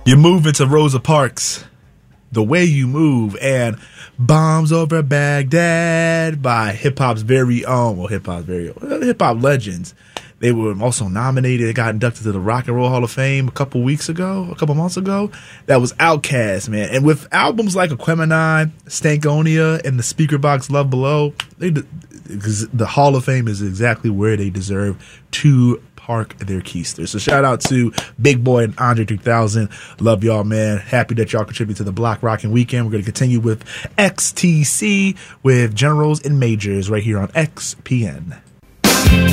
You move into Rosa Parks, The Way You Move, and Bombs Over Baghdad by hip hop legends. They were also nominated. They got inducted to the Rock and Roll Hall of Fame a couple months ago. That was Outkast, man. And with albums like Aquemini, Stankonia, and the Speaker Box Love Below, the Hall of Fame is exactly where they deserve to park their keisters. So shout out to Big Boy and Andre 3000. Love y'all, man. Happy that y'all contribute to the Block Rockin' Weekend. We're going to continue with XTC with Generals and Majors right here on XPN.